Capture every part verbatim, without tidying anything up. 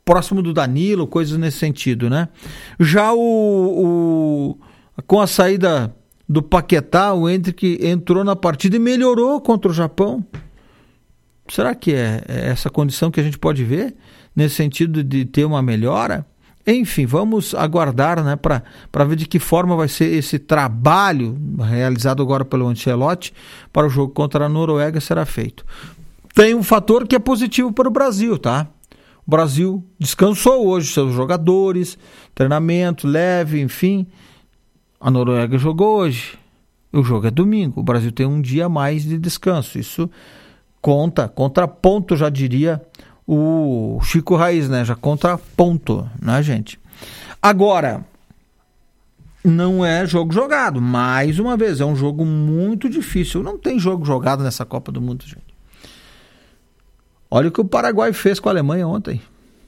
próximo do Danilo, coisas nesse sentido, né? Já o, o com a saída do Paquetá, o Endrick entrou na partida e melhorou contra o Japão. Será que é, é essa condição que a gente pode ver nesse sentido de ter uma melhora? Enfim, vamos aguardar, né, para ver de que forma vai ser esse trabalho realizado agora pelo Ancelotti para o jogo contra a Noruega será feito. Tem um fator que é positivo para o Brasil, tá? O Brasil descansou hoje seus jogadores, treinamento leve, enfim. A Noruega jogou hoje. O jogo é domingo. O Brasil tem um dia a mais de descanso. Isso conta, contraponto, já diria o Chico Raiz, né? Já contraponto, né, gente? Agora, não é jogo jogado. Mais uma vez, é um jogo muito difícil. Não tem jogo jogado nessa Copa do Mundo, gente. Olha o que o Paraguai fez com a Alemanha ontem.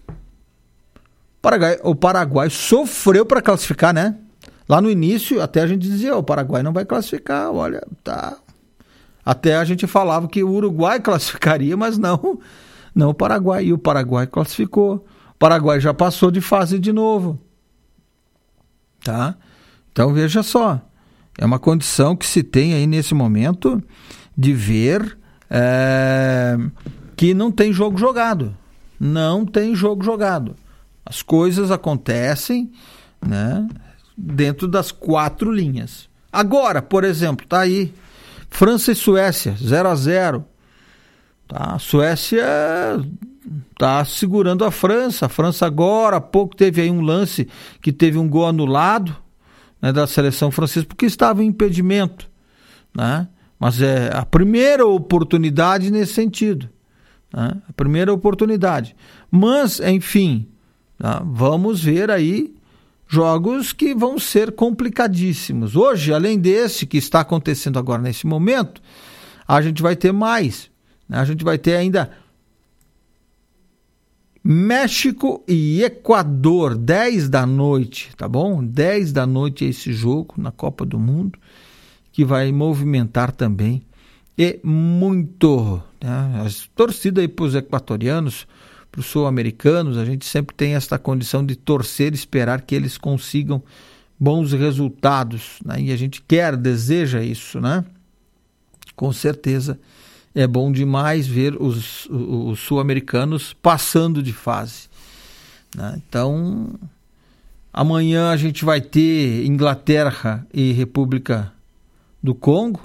O Paraguai, o Paraguai sofreu para classificar, né? Lá no início, até a gente dizia, o Paraguai não vai classificar, olha, tá. Até a gente falava que o Uruguai classificaria, mas não, não o Paraguai. E o Paraguai classificou. O Paraguai já passou de fase de novo. Tá? Então, veja só. É uma condição que se tem aí nesse momento de ver é, que não tem jogo jogado. Não tem jogo jogado. As coisas acontecem, né, dentro das quatro linhas. Agora, por exemplo, tá aí França e Suécia, zero a zero. Tá? A Suécia tá segurando a França. A França agora, há pouco, teve aí um lance que teve um gol anulado, né, da seleção francesa, porque estava em impedimento, né? Mas é a primeira oportunidade nesse sentido, né? A primeira oportunidade. Mas, enfim, tá? Vamos ver aí jogos que vão ser complicadíssimos. Hoje, além desse que está acontecendo agora nesse momento, a gente vai ter mais, né? A gente vai ter ainda México e Equador, dez da noite, tá bom? dez da noite é esse jogo na Copa do Mundo, que vai movimentar também e muito, né? As torcidas aí para os equatorianos, para os sul-americanos, a gente sempre tem esta condição de torcer e esperar que eles consigam bons resultados, né? E a gente quer, deseja isso, né? Com certeza é bom demais ver os, os, os sul-americanos passando de fase, né? Então, amanhã a gente vai ter Inglaterra e República do Congo.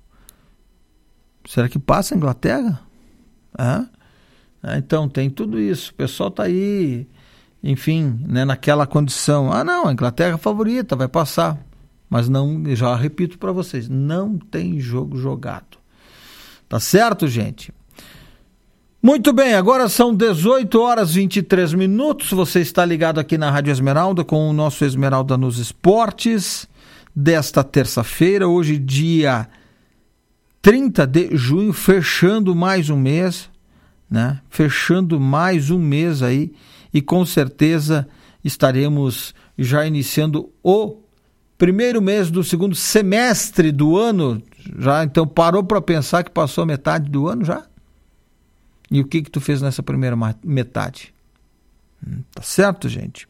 Será que passa a Inglaterra? Ah? Então, tem tudo isso. O pessoal está aí, enfim, né, naquela condição. Ah, não, a Inglaterra é favorita, vai passar. Mas não, já repito para vocês, não tem jogo jogado. Tá certo, gente? Muito bem, agora são dezoito horas e vinte e três minutos. Você está ligado aqui na Rádio Esmeralda com o nosso Esmeralda nos Esportes desta terça-feira, hoje dia trinta de junho, fechando mais um mês, né? Fechando mais um mês aí, e com certeza estaremos já iniciando o primeiro mês do segundo semestre do ano. Já então parou para pensar que passou metade do ano já? E o que que tu fez nessa primeira metade? Hum, tá certo, gente?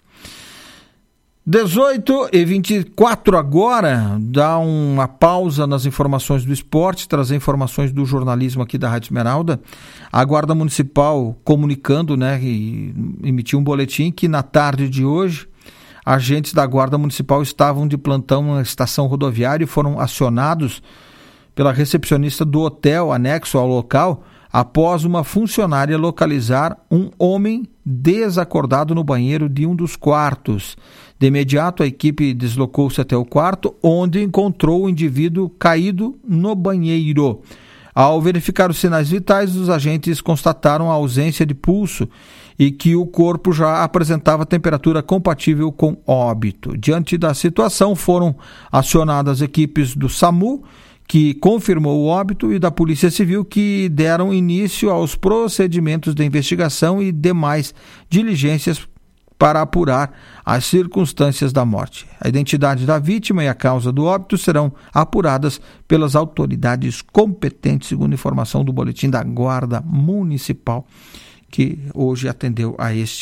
dezoito e vinte e quatro agora, dá uma pausa nas informações do esporte, trazer informações do jornalismo aqui da Rádio Esmeralda. A Guarda Municipal comunicando, né, e emitiu um boletim que na tarde de hoje, agentes da Guarda Municipal estavam de plantão na estação rodoviária e foram acionados pela recepcionista do hotel anexo ao local após uma funcionária localizar um homem desacordado no banheiro de um dos quartos. De imediato, a equipe deslocou-se até o quarto, onde encontrou o indivíduo caído no banheiro. Ao verificar os sinais vitais, os agentes constataram a ausência de pulso e que o corpo já apresentava temperatura compatível com óbito. Diante da situação, foram acionadas equipes do SAMU, que confirmou o óbito, e da Polícia Civil, que deram início aos procedimentos de investigação e demais diligências para apurar as circunstâncias da morte. A identidade da vítima e a causa do óbito serão apuradas pelas autoridades competentes, segundo informação do boletim da Guarda Municipal, que hoje atendeu a este